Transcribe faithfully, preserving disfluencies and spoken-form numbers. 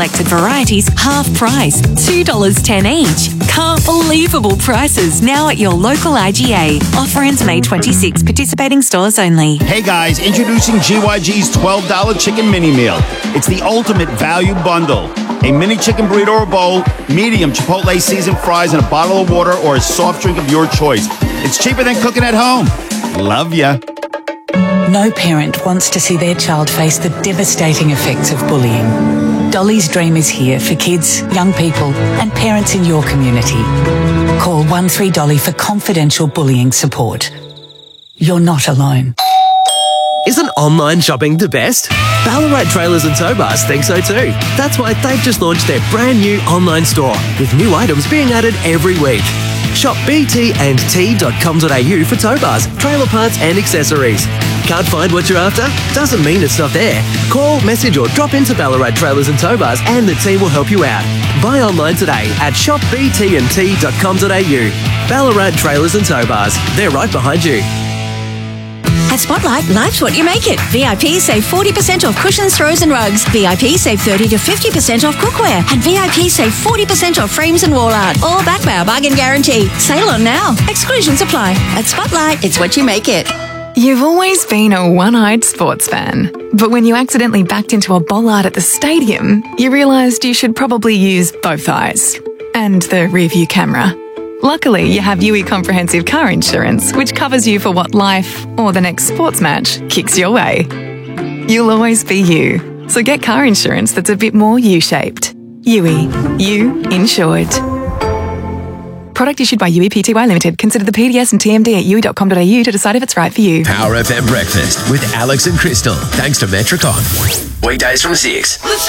selected varieties half price, two dollars ten each. Can't believable prices now at your local I G A. Offer ends May twenty-sixth. Participating stores only. Hey guys, introducing G Y G's twelve dollar chicken mini meal. It's the ultimate value bundle. A mini chicken burrito or bowl, medium Chipotle seasoned fries, and a bottle of water or a soft drink of your choice. It's cheaper than cooking at home. Love ya. No parent wants to see their child face the devastating effects of bullying. Dolly's Dream is here for kids, young people, and parents in your community. Call one three Dolly for confidential bullying support. You're not alone. Isn't online shopping the best? Ballarat Trailers and Tow Bars think so too. That's why they've just launched their brand new online store with new items being added every week. Shop b t and t dot com dot a u for tow bars, trailer parts and accessories. Can't find what you're after? Doesn't mean it's not there. Call, message or drop into Ballarat Trailers and Tow Bars and the team will help you out. Buy online today at shop b t and t dot com dot a u. Ballarat Trailers and Tow Bars. They're right behind you. At Spotlight, life's what you make it. V I P save forty percent off cushions, throws and rugs. V I P save thirty to fifty percent off cookware. And V I P save forty percent off frames and wall art. All backed by our bargain guarantee. Sale on now. Exclusions apply. At Spotlight, it's what you make it. You've always been a one-eyed sports fan. But when you accidentally backed into a bollard at the stadium, you realised you should probably use both eyes. And the rear-view camera. Luckily, you have U E Comprehensive Car Insurance, which covers you for what life, or the next sports match, kicks your way. You'll always be you. So get car insurance that's a bit more U-shaped. U E. You insured. Product issued by U E Pty Limited. Consider the P D S and T M D at u e dot com dot a u to decide if it's right for you. Power F M Breakfast with Alex and Crystal. Thanks to Metricon. Weekdays from six.